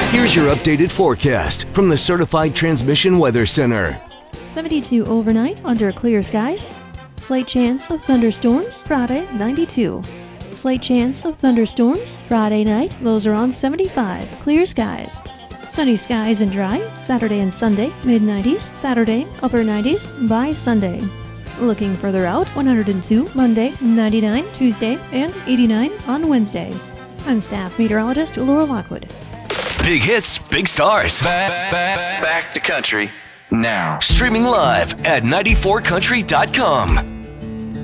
Here's your updated forecast from the Certified Transmission Weather Center. 72 overnight under clear skies. Slight chance of thunderstorms Friday, 92. Slight chance of thunderstorms Friday night, lows around 75. Clear skies. Sunny skies and dry Saturday and Sunday, mid-90s. Saturday, upper 90s by Sunday. Looking further out, 102 Monday, 99 Tuesday, and 89 on Wednesday. I'm staff meteorologist Laura Lockwood. Big hits, big stars. Back to country now. Streaming live at 94country.com.